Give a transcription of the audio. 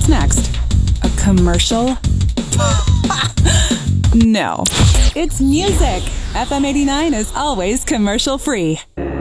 What's next? A commercial? No. It's music. FM 89 is always commercial free.